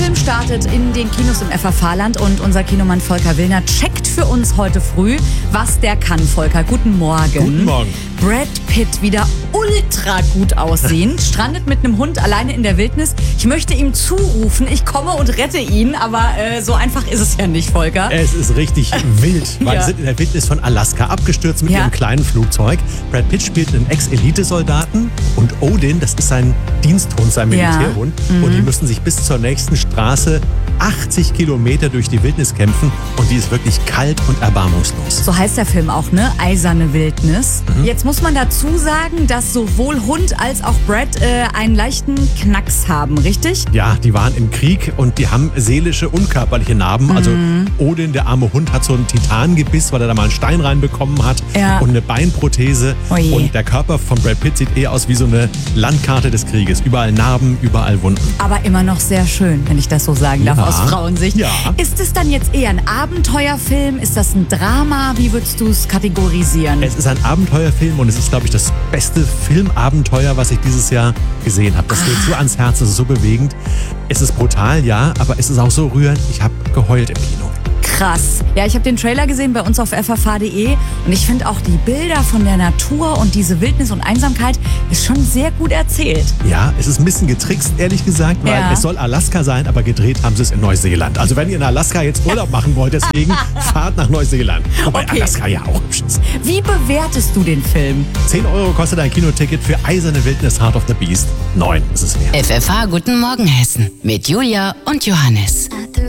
Film startet in den Kinos im FFH-Land und unser Kinomann Volker Willner checkt für uns heute früh, was der kann. Volker, guten Morgen. Guten Morgen. Brad Pitt wieder ultra gut aussehend, strandet mit einem Hund alleine in der Wildnis. Ich möchte ihm zurufen, ich komme und rette ihn, aber so einfach ist es ja nicht, Volker. Es ist richtig wild, weil wir sind in der Wildnis von Alaska abgestürzt mit ihrem kleinen Flugzeug. Brad Pitt spielt einen Ex-Elite-Soldaten und Odin, das ist sein Diensthund, sein Militärhund. Und die müssen sich bis zur nächsten Straße 80 Kilometer durch die Wildnis kämpfen und die ist wirklich kalt und erbarmungslos. So heißt der Film auch, ne? Eiserne Wildnis. Jetzt muss man dazu sagen, dass sowohl Hund als auch Brad einen leichten Knacks haben, richtig? Ja, die waren im Krieg und die haben seelische und körperliche Narben. Also Odin, der arme Hund, hat so ein Titangebiss, weil er da mal einen Stein reinbekommen hat und eine Beinprothese. Oje. Und der Körper von Brad Pitt sieht eher aus wie so eine Landkarte des Krieges. Überall Narben, überall Wunden. Aber immer noch sehr schön, wenn ich das so sagen darf, aus Frauensicht. Ja. Ist es dann jetzt eher ein Abenteuerfilm? Ist das ein Drama? Wie würdest du es kategorisieren? Es ist ein Abenteuerfilm und es ist, glaube ich, das beste Filmabenteuer, was ich dieses Jahr gesehen habe. Das geht so ans Herz, es ist so bewegend. Es ist brutal, ja, aber es ist auch so rührend. Ich habe geheult im Kino. Krass. Ja, ich habe den Trailer gesehen bei uns auf ffh.de und ich finde auch die Bilder von der Natur und diese Wildnis und Einsamkeit ist schon sehr gut erzählt. Ja, es ist ein bisschen getrickst, ehrlich gesagt, weil es soll Alaska sein, aber gedreht haben sie es in Neuseeland. Also wenn ihr in Alaska jetzt Urlaub machen wollt, deswegen fahrt nach Neuseeland. Wobei Alaska ja auch hübsch ist. Wie bewertest du den Film? 10 € kostet ein Kinoticket für Eiserne Wildnis Heart of the Beast. 9 ist es wert. FFH Guten Morgen Hessen mit Julia und Johannes.